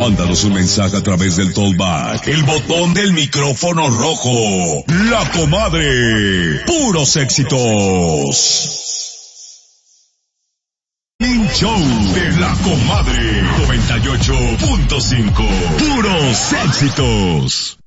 Mándanos un mensaje a través del Talkback, el botón del micrófono rojo. La Comadre. Puros éxitos. Show de La Comadre 98.5. Puros éxitos.